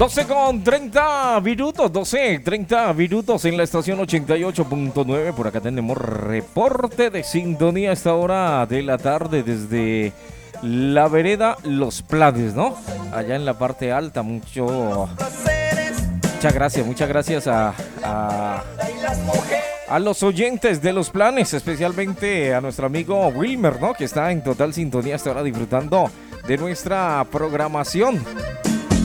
12 con 30 minutos, 30 minutos en la estación 88.9. Por acá tenemos reporte de sintonía a esta hora de la tarde desde la vereda Los Planes, ¿no? Allá en la parte alta, muchas gracias a los oyentes de Los Planes, especialmente a nuestro amigo Wilmer, ¿no? Que está en total sintonía hasta ahora disfrutando de nuestra programación.